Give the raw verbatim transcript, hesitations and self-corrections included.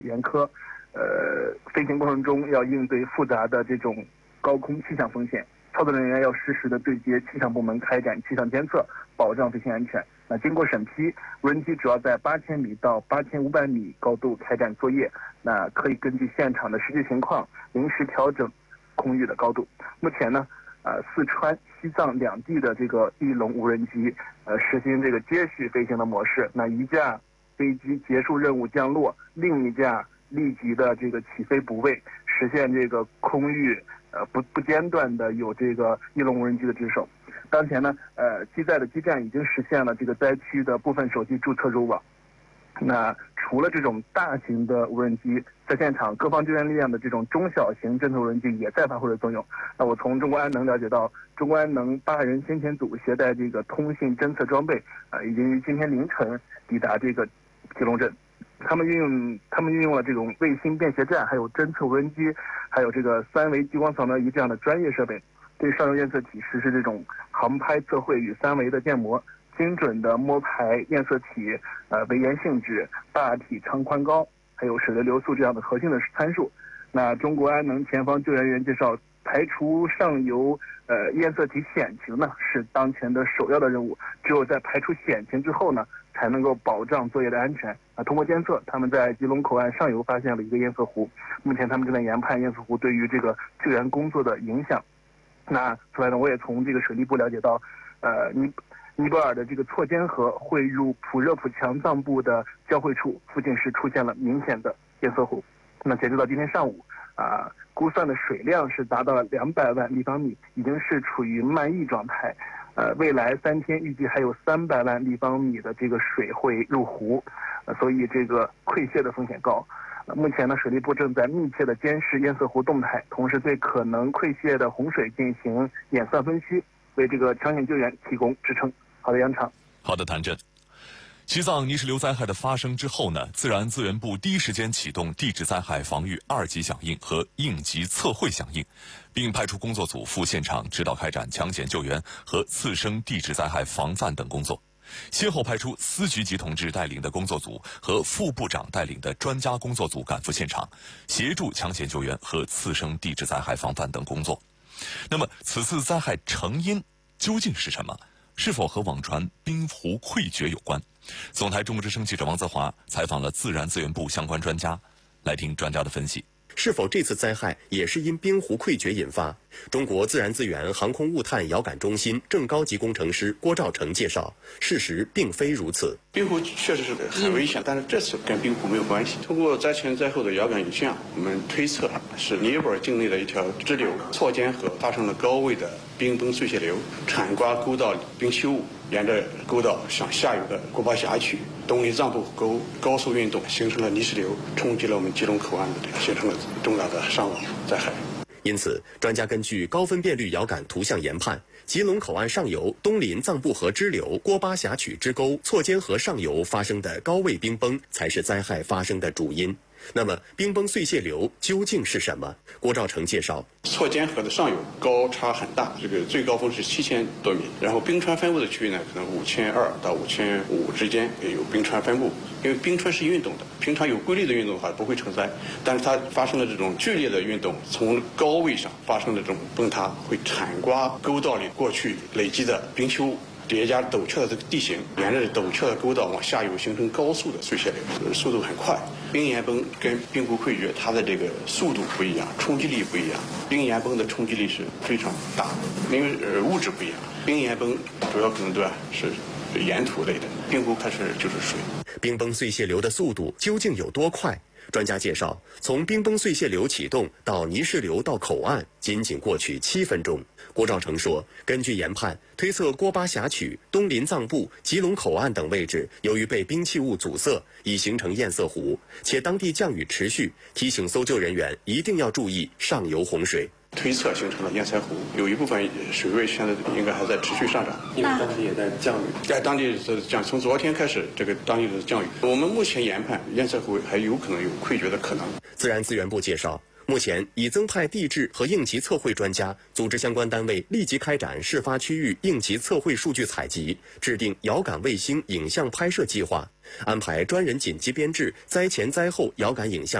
严苛，呃，飞行过程中要应对复杂的这种高空气象风险，操作人员要实时的对接气象部门开展气象监测，保障飞行安全。那经过审批，无人机主要在八千米到八千五百米高度开展作业，那可以根据现场的实际情况临时调整空域的高度。目前呢，呃，四川、西藏两地的这个翼龙无人机，呃，实行这个接续飞行的模式。那一架飞机结束任务降落，另一架立即的这个起飞补位，实现这个空域呃不不间断的有这个翼龙无人机的值守。当前呢，呃，机载的基站已经实现了这个灾区的部分手机注册入网。那除了这种大型的无人机，在现场各方救援力量的这种中小型侦测无人机也在发挥着作用。那我从中国安能了解到，中国安能八人先遣组携带这个通信侦测装备，啊、呃，已经于今天凌晨抵达这个吉隆镇。他们运用他们运用了这种卫星便携站，还有侦测无人机，还有这个三维激光扫描仪这样的专业设备，对上游验测体实施这种航拍测绘与三维的建模，精准的摸排验测体呃围岩性质、大体长宽高，还有水的流速这样的核心的参数。那中国安能前方救援员介绍，排除上游呃验测体险情呢是当前的首要的任务，只有在排除险情之后呢，才能够保障作业的安全。啊，通过监测，他们在吉隆口岸上游发现了一个验测湖，目前他们正在研判验测湖对于这个救援工作的影响。那此外呢，我也从这个水利部了解到，呃，尼尼泊尔的这个错肩河汇入普热普强藏部的交汇处附近是出现了明显的堰塞湖。那截止到今天上午，啊、呃，估算的水量是达到了两百万立方米，已经是处于漫溢状态。呃，未来三天预计还有三百万立方米的这个水会入湖，呃，所以这个溃泻的风险高。呃、目前呢，水利部正在密切的监视堰塞湖动态，同时对可能溃泻的洪水进行演算分析，为这个抢险救援提供支撑。好的，杨场。 好的，谭震。西藏泥石流灾害的发生之后呢，自然资源部第一时间启动地质灾害防御二级响应和应急测绘响应，并派出工作组赴现场指导开展抢险救援和次生地质灾害防范等工作。先后派出司局级同志带领的工作组和副部长带领的专家工作组赶赴现场，协助抢险救援和次生地质灾害防范等工作。那么，此次灾害成因究竟是什么？是否和网传冰湖溃决有关？总台中国之声记者王泽华采访了自然资源部相关专家，来听专家的分析。 是否这次灾害也是因冰湖溃决引发？中国自然资源航空物探遥感中心正高级工程师郭兆成介绍，事实并非如此。 冰湖确实是很危险，但是这次跟冰湖没有关系。通过灾前灾后的遥感影像，我们推测是尼泊尔境内的一条支流错肩河发生了高位的冰崩碎屑流，铲刮沟道冰气物，沿着沟道向下游的果巴峡区东林藏布沟高速运动，形成了泥石流，冲击了我们吉隆口岸的，形成了重大的伤亡灾害。 因此，专家根据高分辨率遥感图像研判，吉隆口岸上游东林藏布河支流郭巴峡曲支沟错肩河上游发生的高位冰崩才是灾害发生的主因。那么，冰崩碎屑流究竟是什么？郭兆成介绍， 错肩河的上游高差很大，这个最高峰是七千多米，然后冰川分布的区域呢，可能五千二到五千五之间也有冰川分布。因为冰川是运动的，平常有规律的运动的话不会成灾，但是它发生了这种剧烈的运动，从高位上发生的这种崩塌，会铲刮沟道里过去累积的冰球物。叠加陡峭的这个地形，沿着陡峭的沟道往下游形成高速的碎屑流，速度很快。冰岩崩跟冰湖溃决，它的这个速度不一样，冲击力不一样。冰岩崩的冲击力是非常大的，因为呃物质不一样。冰岩崩主要可能对吧是岩土类的，冰湖它是就是水。 冰崩碎屑流的速度究竟有多快？专家介绍，从冰崩碎屑流启动到泥石流到口岸，仅仅过去七分钟。郭兆成说，根据研判，推测郭巴峡曲、东林藏布、吉隆口岸等位置，由于被冰气物阻塞，已形成堰塞湖，且当地降雨持续，提醒搜救人员一定要注意上游洪水。 推测形成了堰塞湖，有一部分水位现在应该还在持续上涨， 因为当地也在降雨。 在当地是降，从昨天开始，这个当地的降雨。我们目前研判堰塞湖还有可能有溃决的可能。 自然资源部介绍， 目前已增派地质和应急测绘专家，组织相关单位立即开展事发区域应急测绘数据采集，制定遥感卫星影像拍摄计划，安排专人紧急编制灾前灾后遥感影像